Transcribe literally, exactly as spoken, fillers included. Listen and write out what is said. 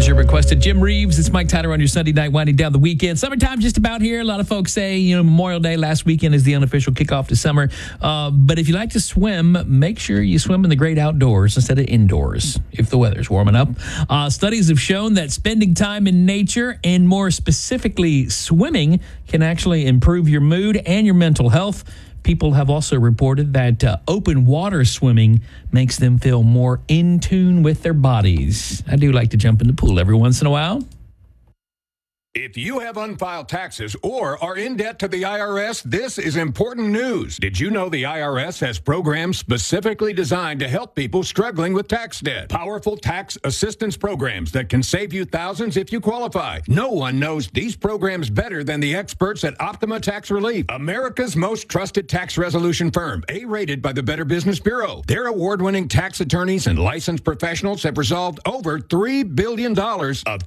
your requested Jim Reeves. It's Mike Tyler on your Sunday night, winding down the weekend. Summertime just about here. A lot of folks say, you know, Memorial Day last weekend is the unofficial kickoff to summer. Uh, but if you like to swim, make sure you swim in the great outdoors instead of indoors if the weather's warming up. Uh, studies have shown that spending time in nature, and more specifically swimming, can actually improve your mood and your mental health. People have also reported that uh, open water swimming makes them feel more in tune with their bodies. I do like to jump in the pool every once in a while. If you have unfiled taxes or are in debt to the I R S, this is important news. Did you know the I R S has programs specifically designed to help people struggling with tax debt? Powerful tax assistance programs that can save you thousands if you qualify. No one knows these programs better than the experts at Optima Tax Relief, America's most trusted tax resolution firm, A-rated by the Better Business Bureau. Their award-winning tax attorneys and licensed professionals have resolved over three billion dollars of